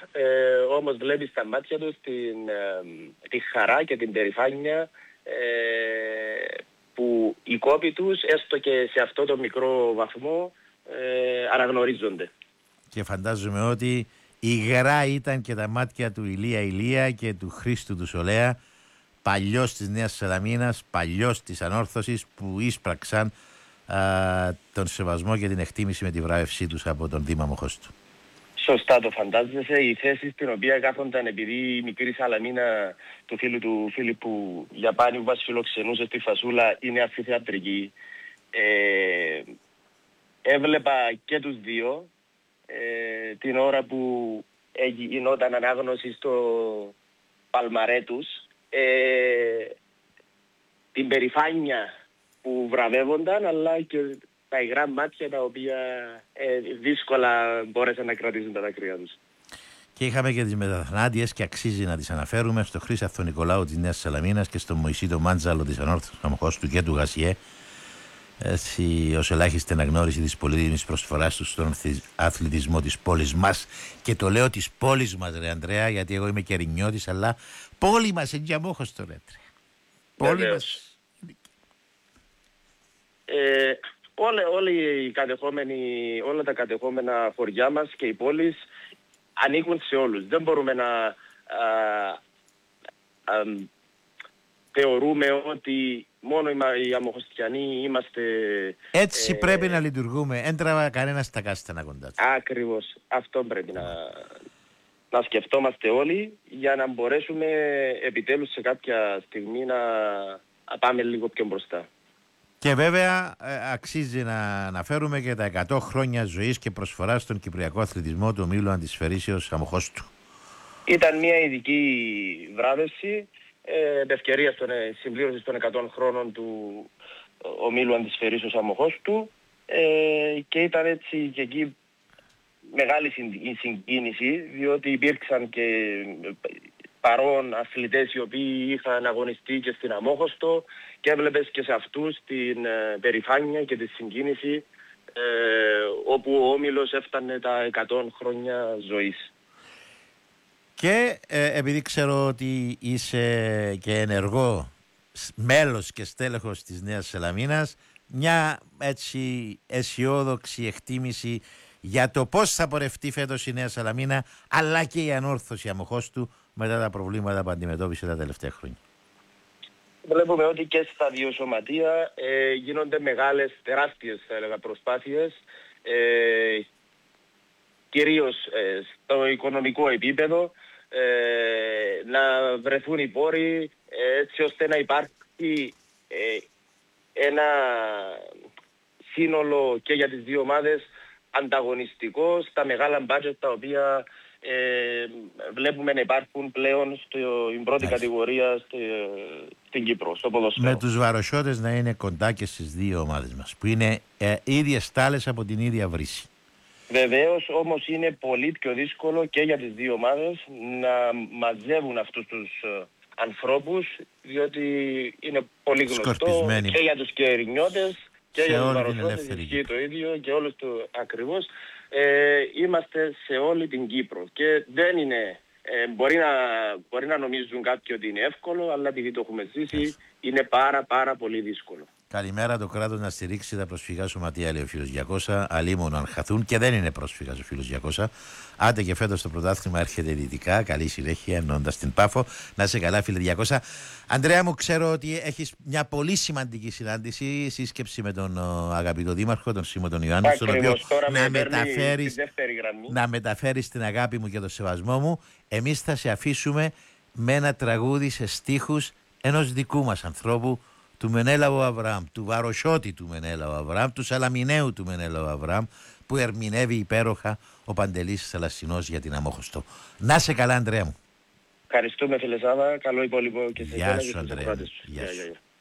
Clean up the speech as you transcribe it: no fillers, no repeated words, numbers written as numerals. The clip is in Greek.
όμως βλέπει στα μάτια του τη χαρά και την περηφάνεια που οι κόποι τους, έστω και σε αυτό το μικρό βαθμό, αναγνωρίζονται. Και φαντάζομαι ότι υγρά ήταν και τα μάτια του Ηλία και του Χρήστου του Σολέα, παλιός της Νέας Σαλαμίνας, παλιός της Ανόρθωσης, που ίσπραξαν τον σεβασμό και την εκτίμηση με τη βράβευσή τους από τον Δήμα Αμοχώστου. Σωστά το φαντάζεσαι. Η θέση στην οποία κάθονταν, επειδή η μικρή Σαλαμίνα του φίλου του Φίλιππου Γιαπάνη που μας φιλοξενούσε στη Φασούλα είναι αμφιθεατρική, έβλεπα και τους δύο την ώρα που γινόταν ανάγνωση στο παλμαρέ τους, την περηφάνεια που βραβεύονταν, αλλά και τα υγρά μάτια τα οποία δύσκολα μπόρεσαν να κρατήσουν τα δάκρυα τους. Και είχαμε και τις μεταθανάτιες, και αξίζει να τις αναφέρουμε, στο Χρήσαθο Νικολάου της Νέας Σαλαμίνας και στο Μωυσή Μάντζαλο της Ανόρθωσης Αμοχώστου και του Γασιέ, ως ελάχιστη αναγνώριση της πολύτιμης προσφοράς του στον αθλητισμό της πόλης μας. Και το λέω της πόλης μας, ρε Ανδρέα, γιατί εγώ είμαι και Ρινιώτης, αλλά πόλη μας είναι και Αμόχωστο, ρε Ανδρέα. Πόλη μας. Όλα τα κατεχόμενα χωριά μας και οι πόλεις ανήκουν σε όλους. Δεν μπορούμε να θεωρούμε ότι μόνο οι Αμοχωστιανοί είμαστε... Έτσι πρέπει να λειτουργούμε. Έντραβα κανένα στα κάστανα κοντά του. Ακριβώς. Αυτό πρέπει να σκεφτόμαστε όλοι, για να μπορέσουμε επιτέλους σε κάποια στιγμή να πάμε λίγο πιο μπροστά. Και βέβαια αξίζει να αναφέρουμε και τα 100 χρόνια ζωής και προσφοράς στον Κυπριακό αθλητισμό του ομίλου Αντισφαιρίσεως Αμοχώστου. Ήταν μια ειδική βράβευση, ευκαιρία συμπλήρωσης των 100 χρόνων του ομίλου Αντισφαιρίσεως Αμοχώστου, και ήταν έτσι και εκεί μεγάλη συγκίνηση, διότι υπήρξαν και παρόν αθλητές οι οποίοι είχαν αγωνιστεί και στην Αμόχωστο, και έβλεπες και σε αυτούς την περηφάνεια και τη συγκίνηση, όπου ο Όμιλος έφτανε τα 100 χρόνια ζωής. Και επειδή ξέρω ότι είσαι και ενεργό μέλος και στέλεχος της Νέας Σαλαμίνας, μια έτσι αισιόδοξη εκτίμηση για το πώς θα πορευτεί φέτος η Νέα Σαλαμίνα, αλλά και η Ανόρθωση Αμοχώστου μετά τα προβλήματα που αντιμετώπισε τα τελευταία χρόνια. Βλέπουμε ότι και στα δύο σωματεία γίνονται μεγάλες, τεράστιες θα έλεγα προσπάθειες, κυρίως στο οικονομικό επίπεδο, να βρεθούν οι πόροι έτσι ώστε να υπάρχει ένα σύνολο και για τις δύο ομάδες ανταγωνιστικό στα μεγάλα μπάτζετ τα οποία βλέπουμε να υπάρχουν πλέον στην πρώτη κατηγορία στην Κύπρο, στο ποδόσφαιρο. Με τους βαροσιώτες να είναι κοντά και στις δύο ομάδες μας, που είναι ίδιες στάλες από την ίδια βρύση. Βεβαίως, όμως είναι πολύ πιο δύσκολο και για τις δύο ομάδες να μαζεύουν αυτούς τους ανθρώπους, διότι είναι πολύ γνωστό και για τους κερινιώτες και για τους βαροσιώτες, ισχύει το ίδιο και όλους το ακριβώς. Είμαστε σε όλη την Κύπρο και δεν είναι, μπορεί να νομίζουν κάποιοι ότι είναι εύκολο, αλλά επειδή το έχουμε ζήσει είναι πάρα πολύ δύσκολο. Καλημέρα, το κράτος να στηρίξει τα προσφυγικά σωματεία, λέει ο φίλος 200. Αλίμονο αν χαθούν, και δεν είναι πρόσφυγας ο φίλος 200. Άντε και φέτος το πρωτάθλημα έρχεται δυτικά. Καλή συνέχεια, εννοώντας την Πάφο. Να είσαι καλά, φίλε 200. Αντρέα μου, ξέρω ότι έχεις μια πολύ σημαντική σύσκεψη με τον αγαπητό δήμαρχο, τον Σίμω τον Ιωάννη, στον οποίο να μεταφέρεις την αγάπη μου και το σεβασμό μου. Εμείς θα σε αφήσουμε με ένα τραγούδι σε στίχους ενός δικού μας ανθρώπου, του Μενέλαου Αβραάμ, του Βαροσιώτη του Μενέλαου Αβραάμ, του Σαλαμιναίου του Μενέλαου Αβραάμ, που ερμηνεύει υπέροχα ο Παντελής Σαλασσινός για την Αμόχωστο. Να σε καλά, Ανδρέα μου. Ευχαριστούμε, φίλε Σάβα. Καλό υπόλοιπο και σε Γεια σου, Ανδρέα. Γεια σου.